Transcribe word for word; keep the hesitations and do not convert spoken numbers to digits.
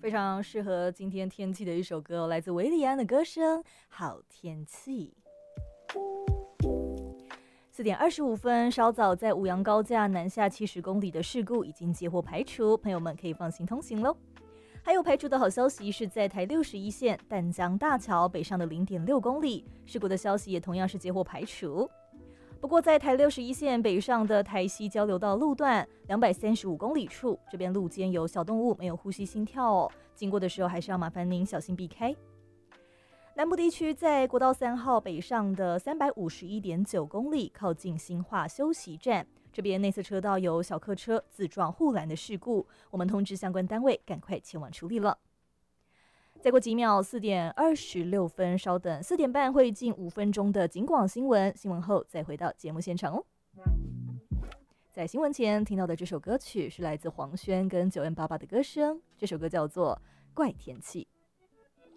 非常适合今天天气的一首歌、哦，来自维里安的歌声《好天气》。四点二十五分，稍早在五羊高架南下七十公里的事故已经接获排除，朋友们可以放心通行喽。还有排除的好消息是在台六十一线淡江大桥北上的 零点六公里，事故的消息也同样是接获排除。不过在台六十一线北上的台西交流道路段两百三十五公里处，这边路肩有小动物没有呼吸心跳哦，经过的时候还是要麻烦您小心避开。南部地区在国道三号北上的三百五十一点九公里，靠近新化休息站，这边内侧车道有小客车自撞护栏的事故，我们通知相关单位赶快前往处理了。再过几秒，四点二十六分，稍等，四点半会进五分钟的警广新闻，新闻后再回到节目现场哦。在新闻前听到的这首歌曲是来自黄轩跟九 N 八八的歌声，这首歌叫做《怪天气》。